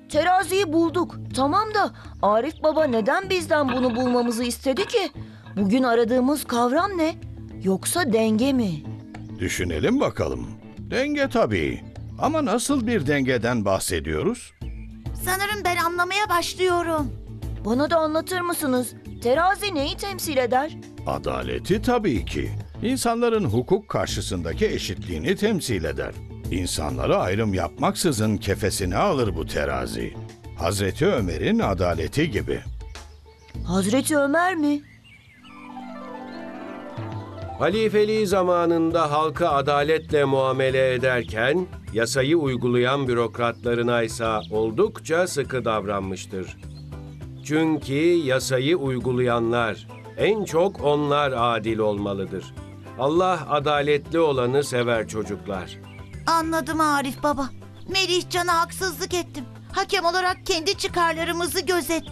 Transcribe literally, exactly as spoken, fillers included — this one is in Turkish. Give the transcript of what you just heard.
Teraziyi bulduk. Tamam da Arif Baba neden bizden bunu bulmamızı istedi ki? Bugün aradığımız kavram ne? Yoksa denge mi? Düşünelim bakalım. Denge tabii. Ama nasıl bir dengeden bahsediyoruz? Sanırım ben anlamaya başlıyorum. Bana da anlatır mısınız? Terazi neyi temsil eder? Adaleti tabii ki. İnsanların hukuk karşısındaki eşitliğini temsil eder. İnsanlara ayrım yapmaksızın kefesine alır bu terazi. Hazreti Ömer'in adaleti gibi. Hazreti Ömer mi? Halifeliği zamanında halka adaletle muamele ederken, yasayı uygulayan bürokratlarına ise oldukça sıkı davranmıştır. Çünkü yasayı uygulayanlar, en çok onlar adil olmalıdır. Allah adaletli olanı sever çocuklar. Anladım Arif Baba. Melihcan'a haksızlık ettim. Hakem olarak kendi çıkarlarımızı gözettim.